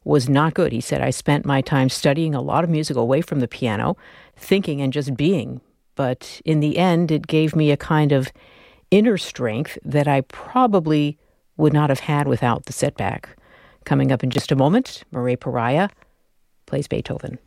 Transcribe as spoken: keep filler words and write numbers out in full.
was not good. He said, I spent my time studying a lot of music away from the piano, thinking and just being. But in the end, it gave me a kind of inner strength that I probably would not have had without the setback. Coming up in just a moment, Murray Pariah plays Beethoven.